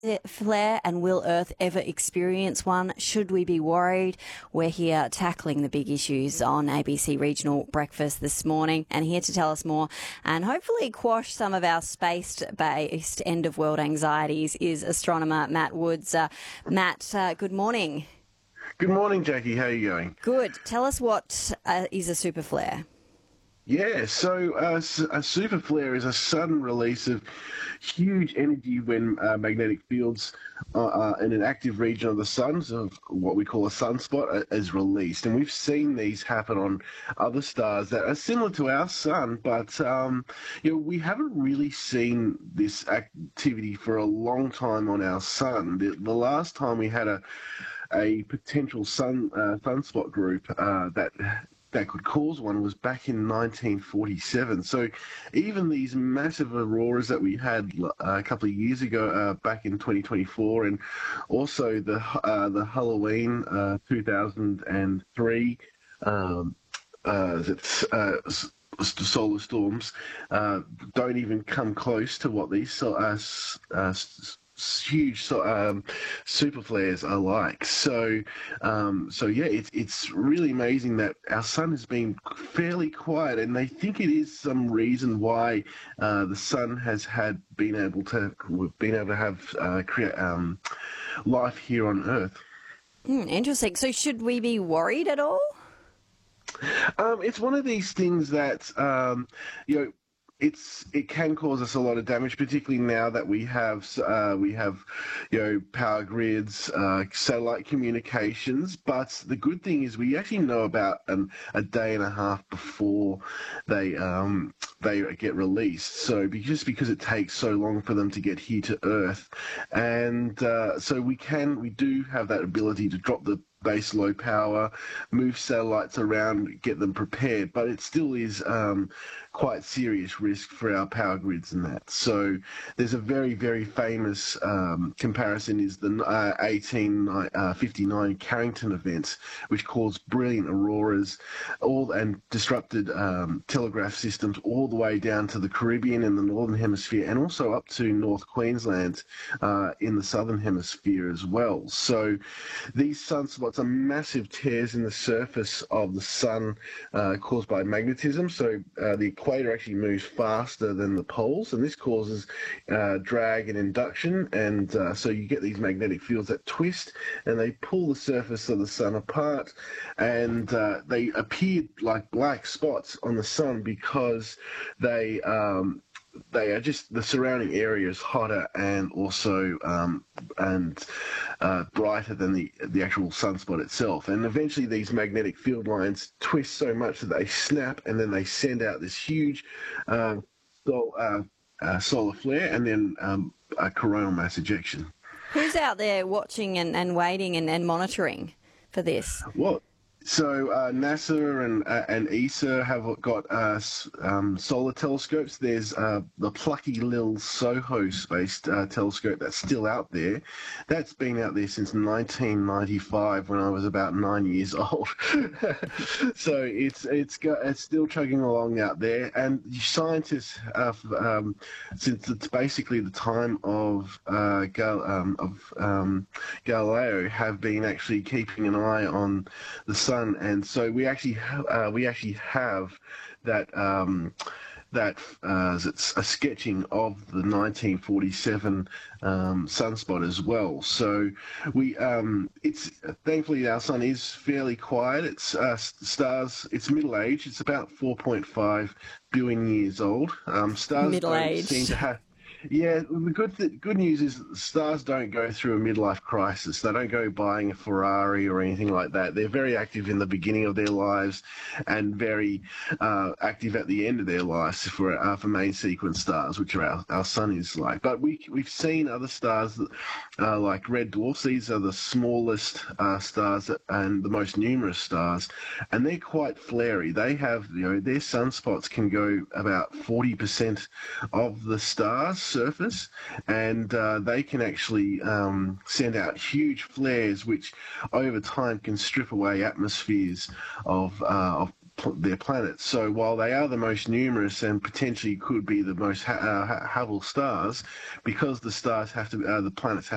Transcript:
flare, and will Earth ever experience one? Should we be worried? We're here tackling the big issues on ABC Regional Breakfast this morning, and here to tell us more and hopefully quash some of our space-based end-of-world anxieties is astronomer Matt Woods. Matt, good morning. Good morning, Jackie. How are you going? Good. Tell us what is a super flare. Yeah, so a super flare is a sudden release of huge energy when magnetic fields in an active region of the sun, so what we call a sunspot, is released. And we've seen these happen on other stars that are similar to our sun, but we haven't really seen this activity for a long time on our sun. The last time we had a potential sunspot group that could cause one was back in 1947. So even these massive auroras that we had a couple of years ago, back in 2024, and also the Halloween 2003 solar storms don't even come close to what these huge super flares are like. So yeah, it's really amazing that our sun has been fairly quiet, and they think it is some reason why the sun has been able to have create life here on Earth. Interesting. So should we be worried at all? It's one of these things that it can cause us a lot of damage, particularly now that we have power grids, satellite communications. But the good thing is we actually know about a day and a half before they get released. So because it takes so long for them to get here to Earth, and so we do have that ability to drop the base low power, move satellites around, get them prepared, but it still is quite serious risk for our power grids and that. So there's a very, very famous comparison is the 1859 Carrington event, which caused brilliant auroras and disrupted telegraph systems all the way down to the Caribbean in the Northern Hemisphere, and also up to North Queensland in the Southern Hemisphere as well. So these sunspots are massive tears in the surface of the sun caused by magnetism. So the equator actually moves faster than the poles, and this causes drag and induction, and so you get these magnetic fields that twist and they pull the surface of the sun apart, and they appear like black spots on the sun because they are just, the surrounding area is hotter and also brighter than the actual sunspot itself. And eventually these magnetic field lines twist so much that they snap, and then they send out this huge solar flare and then a coronal mass ejection. Who's out there watching and waiting and monitoring for this? Well, so NASA and ESA have got solar telescopes. There's the plucky little SOHO space telescope that's still out there. That's been out there since 1995, when I was about 9 years old. So it's still chugging along out there, and scientists since it's basically the time of Galileo, have been actually keeping an eye on the sun, and so we actually have that it's a sketching of the 1947 sunspot as well. So it's thankfully our sun is fairly quiet. It's stars. It's middle age. It's about 4.5 billion years old. Stars Middle don't age. seem to have. Yeah, the good news is stars don't go through a midlife crisis. They don't go buying a Ferrari or anything like that. They're very active in the beginning of their lives and very active at the end of their lives for main sequence stars, which are our sun is like. But we've seen other stars like red dwarfs. These are the smallest stars and the most numerous stars, and they're quite flary. They have, their sunspots can go about 40% of the star's surface, and they can actually send out huge flares, which over time can strip away atmospheres of their planets. So while they are the most numerous and potentially could be the most habitable stars, because the planets have